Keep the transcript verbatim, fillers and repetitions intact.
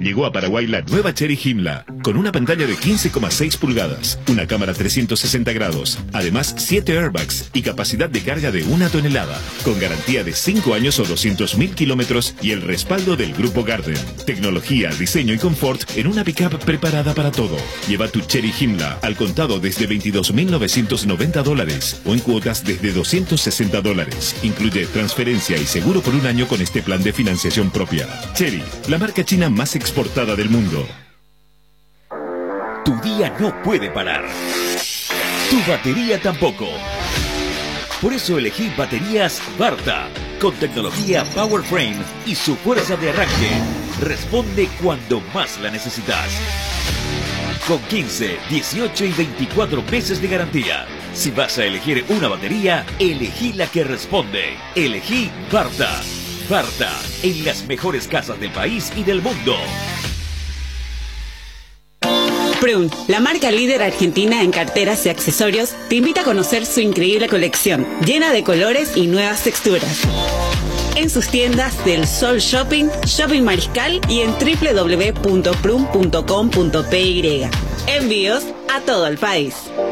Llegó a Paraguay la nueva Chery Himla, con una pantalla de quince coma seis pulgadas, una cámara trescientos sesenta grados, además siete airbags y capacidad de carga de una tonelada, con garantía de cinco años o doscientos mil kilómetros y el respaldo del Grupo Garden. Tecnología, diseño y confort en una pickup preparada para todo. Lleva tu Chery Himla al contado desde veintidós mil novecientos noventa dólares o en cuotas desde doscientos sesenta dólares. Incluye transferencia y seguro por un año con este plan de financiación propia. Chery, la marca china más exportada del mundo. Tu día no puede parar. Tu batería tampoco. Por eso elegí baterías Varta, con tecnología PowerFrame y su fuerza de arranque. Responde cuando más la necesitas. Con quince, dieciocho y veinticuatro meses de garantía. Si vas a elegir una batería, elegí la que responde. Elegí Varta. Varta, en las mejores casas del país y del mundo. Prun, la marca líder argentina en carteras y accesorios, te invita a conocer su increíble colección, llena de colores y nuevas texturas. En sus tiendas del Sol Shopping, Shopping Mariscal y en doble u doble u doble u punto prun punto com punto p y. Envíos a todo el país.